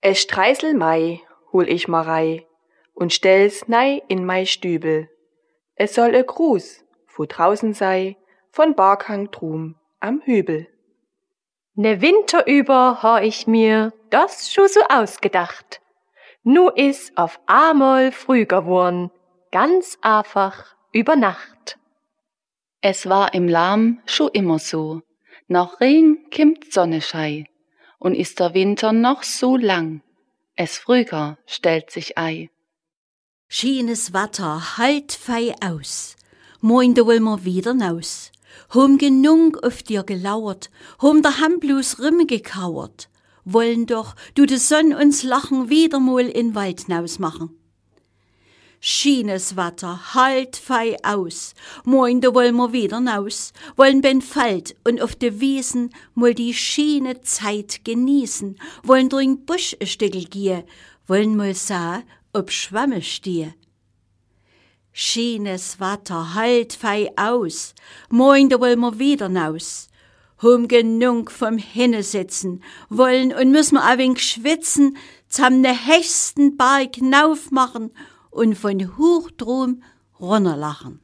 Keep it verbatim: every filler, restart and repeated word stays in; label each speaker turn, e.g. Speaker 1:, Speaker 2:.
Speaker 1: Es Streisel Mai hol ich ma rei und stell's nei in mei Stübel. Es soll e Gruß, wo draußen sei, von Barkhang drum am Hübel.
Speaker 2: Ne Winter über ha ich mir das scho so ausgedacht. Nu is auf einmal früh geworden, ganz einfach über Nacht.
Speaker 3: Es war im Lahm scho immer so, nach Regen kimmt Sonnenschei, und ist der Winter noch so lang, es Frühjahr stellt sich ei.
Speaker 4: Schönes Wetter, halt fei aus, moin da will wir wieder naus. Hom genug auf dir gelauert, hom der Hand bloß Rimme gekauert, wollen doch du de Sonn uns lachen wieder mal in Wald naus machen. Schönes Wetter, halt fei aus, moin da wollen wir wieder naus, wollen ben Feld und auf de Wiesen mal die schöne Zeit genießen, wollen durch Busch e Stückel gehen, wollen mal sa, ob Schwamme stehe. Schönes Wetter, halt fei aus, moin da wollen wir wieder naus, hom genug vom Hinne sitzen, wollen und müssen wir a wenig schwitzen, zam ne höchsten Berg nauf machen und von hoch drum runterlachen.